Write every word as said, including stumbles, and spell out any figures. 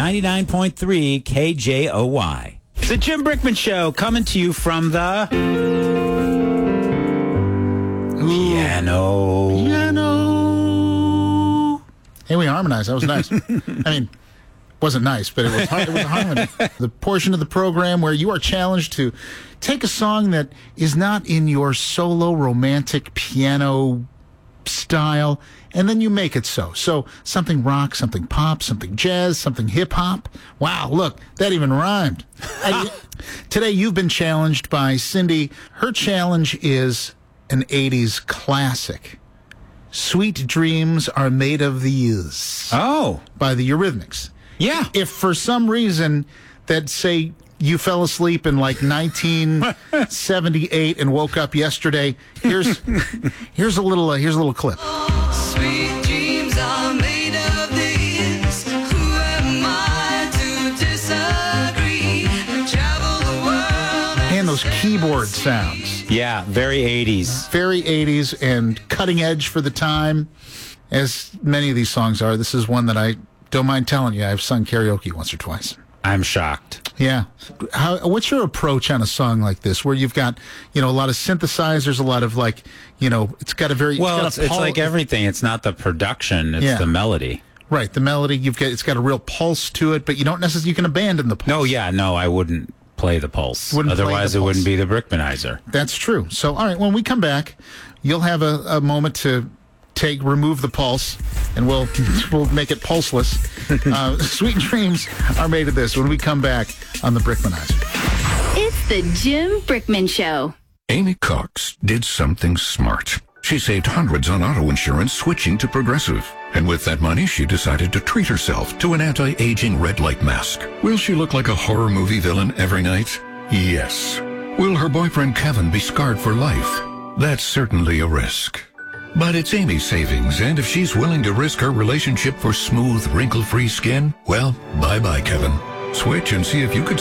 ninety-nine point three K J O Y. It's the Jim Brickman Show, coming to you from the Ooh. piano. Piano. Hey, we harmonized. That was nice. I mean, wasn't nice, but it was, it was a harmony. The portion of the program where you are challenged to take a song that is not in your solo romantic piano style, and then you make it so. So something rock, something pop, something jazz, something hip-hop. Wow, look, that even rhymed. I, today you've been challenged by Cindy. Her challenge is an eighties classic. Sweet Dreams Are Made of These. Oh. By the Eurythmics. Yeah. If for some reason that, say, you fell asleep in like nineteen seventy-eight and woke up yesterday, here's here's a little uh, here's a little clip. Sweet dreams are made of these. Who am I to disagree? Travel the world. And those keyboard sounds. Yeah, very eighties. Very eighties and cutting edge for the time, as many of these songs are. This is one that I don't mind telling you, I've sung karaoke once or twice. I'm shocked. Yeah. How, what's your approach on a song like this, where you've got, you know, a lot of synthesizers, a lot of like, you know, it's got a very... Well, it's, it's, got a it's pul- like everything. It's not the production, it's Yeah. the melody. Right, the melody, you've got, it's got a real pulse to it, but you don't necessarily, you can abandon the pulse. No, yeah, no, I wouldn't play the pulse. Wouldn't play Otherwise, the it pulse. wouldn't be the Brickmanizer. That's true. So, all right, when we come back, you'll have a, a moment to take, remove the pulse, and we'll we'll make it pulseless. Uh, Sweet Dreams Are Made of This when we come back on the Brickmanizer. It's the Jim Brickman Show. Amy Cox did something smart. She saved hundreds on auto insurance switching to Progressive. And with that money, she decided to treat herself to an anti-aging red light mask. Will she look like a horror movie villain every night? Yes. Will her boyfriend Kevin be scarred for life? That's certainly a risk. But it's Amy's savings, and if she's willing to risk her relationship for smooth, wrinkle-free skin, well, bye-bye, Kevin. Switch and see if you could